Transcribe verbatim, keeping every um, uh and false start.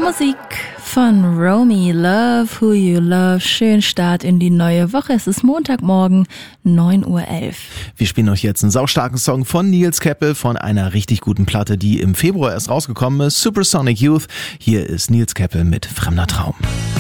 Musik von Romy, Love Who You Love. Schönen Start in die neue Woche. Es ist Montagmorgen, neun Uhr elf. Wir spielen euch jetzt einen saustarken Song von Nils Keppel von einer richtig guten Platte, die im Februar erst rausgekommen ist. Supersonic Youth. Hier ist Nils Keppel mit Fremder Traum.